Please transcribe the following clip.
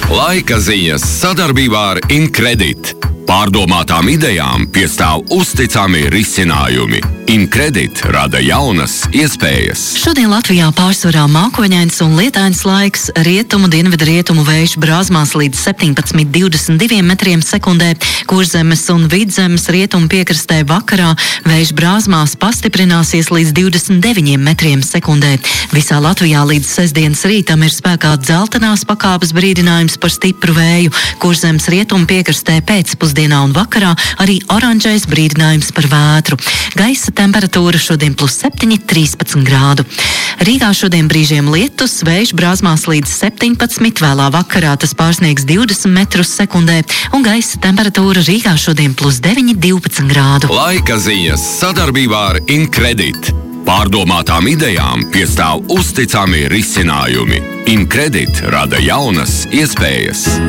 Laika ziņas sadarbībā ar Incredit. Pārdomātām idejām piestāv uzticami risinājumi. Incredit rada jaunas iespējas. Šodien Latvijā pārsvarā mākoņains un lietains laiks, rietumu, dienvidu-rietumu vējš brāzmās līdz 17–22 metriem sekundē, Kurzemes un Vidzemes rietumu piekrastē vakarā vējš brāzmās pastiprināsies līdz 29 metriem sekundē. Visā Latvijā līdz sestdienas rītam ir spēkā dzeltenās pakāpes brīdinājums par stipru vēju, Kurzemes rietumu piekrastē pēcpusdienā un vakarā arī oranžais brīdinājums par vētru. Gaisa temperatūra šodien +7, 13 grādu. Rīgā šodien brīžiem lietus, vējš brāzmās līdz 17, vēlā vakarā tas pārsniegs 20 metrus sekundē, un gaisa temperatūra Rīgā šodien +9, 12 grādu. Laika ziņas sadarbībā ar Incredit. Pārdomātām idejām piestāv uzticami risinājumi. Incredit rada jaunas iespējas.